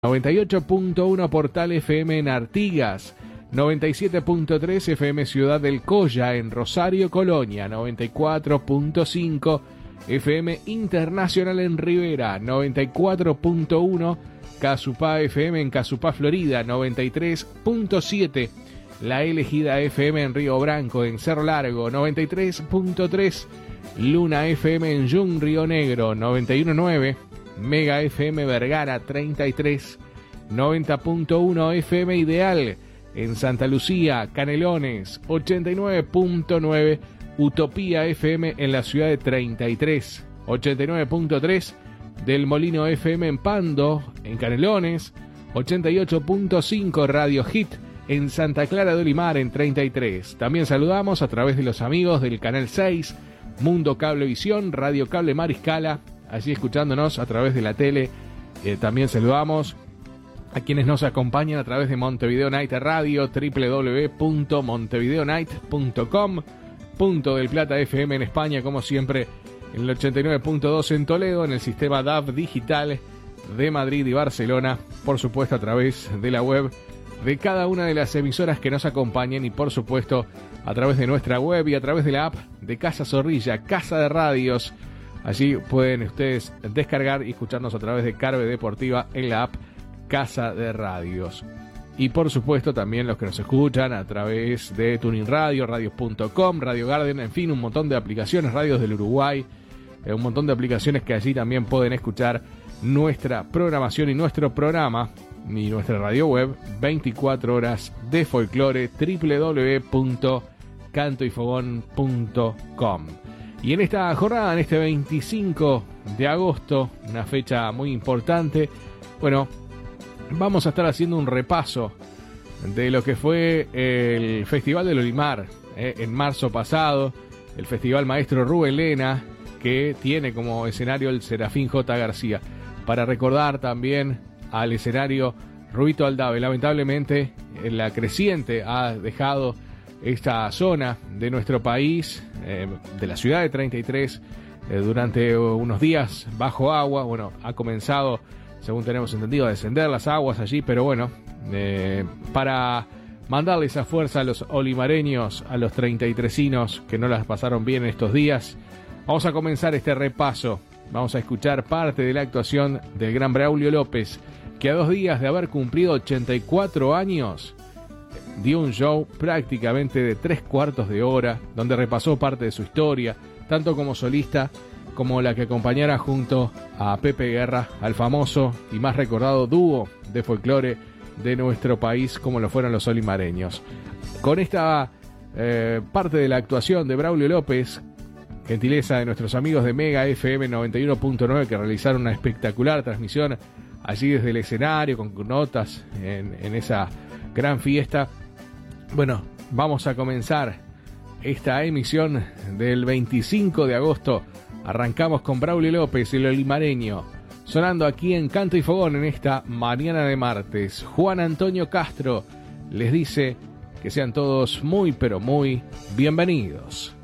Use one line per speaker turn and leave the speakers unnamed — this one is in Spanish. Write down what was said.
98.1 Portal FM en Artigas, 97.3 FM Ciudad del Colla en Rosario, Colonia, 94.5 FM Internacional en Rivera, 94.1 Casupá FM en Casupá, Florida, 93.7 La Elegida FM en Río Branco, en Cerro Largo, 93.3 Luna FM en Yung, Río Negro, 91.9 Mega FM Vergara 33, 90.1 FM Ideal en Santa Lucía, Canelones, 89.9 Utopía FM en la ciudad de 33, 89.3 Del Molino FM en Pando, en Canelones, 88.5 Radio Hit en Santa Clara de Olimar en 33. También saludamos a través de los amigos del Canal 6, Mundo Cablevisión, Radio Cable Mariscala, allí escuchándonos a través de la tele. También saludamos a quienes nos acompañan a través de Montevideo Night Radio, www.montevideonight.com, Punto del Plata FM en España, como siempre, en el 89.2 en Toledo, en el sistema DAB digital de Madrid y Barcelona, por supuesto a través de la web de cada una de las emisoras que nos acompañan y por supuesto a través de nuestra web y a través de la app de Casa Zorrilla, Casa de Radios. Allí pueden ustedes descargar y escucharnos a través de Carve Deportiva en la app Casa de Radios. Y por supuesto también los que nos escuchan a través de Tuning Radio, radios.com, Radio Garden, en fin, un montón de aplicaciones, Radios del Uruguay, un montón de aplicaciones que allí también pueden escuchar nuestra programación y nuestro programa y nuestra radio web 24 horas de folclore, www.cantoyfogón.com. Y en esta jornada, en este 25 de agosto, una fecha muy importante, bueno, vamos a estar haciendo un repaso de lo que fue el Festival del Olimar en marzo pasado, el Festival Maestro Rubén Lena, que tiene como escenario el Serafín J. García, para recordar también al escenario Rubito Aldave. Lamentablemente, la creciente ha dejado esta zona de nuestro país, de la ciudad de 33, durante unos días bajo agua. Bueno, ha comenzado, según tenemos entendido, a descender las aguas allí, pero bueno, para mandarle esa fuerza a los olimareños, a los 33inos que no las pasaron bien estos días, vamos a comenzar este repaso. Vamos a escuchar parte de la actuación del gran Braulio López, que a 2 días de haber cumplido 84 años, dio un show prácticamente de 3/4 de hora, donde repasó parte de su historia, tanto como solista como la que acompañara junto a Pepe Guerra, al famoso y más recordado dúo de folclore de nuestro país, como lo fueron los olimareños. Con esta parte de la actuación de Braulio López, gentileza de nuestros amigos de Mega FM 91.9, que realizaron una espectacular transmisión allí desde el escenario, con notas en esa gran fiesta. Bueno, vamos a comenzar esta emisión del 25 de agosto. Arrancamos con Braulio López, el olimareño, sonando aquí en Canto y Fogón en esta mañana de martes. Juan Antonio Castro les dice que sean todos muy pero muy bienvenidos.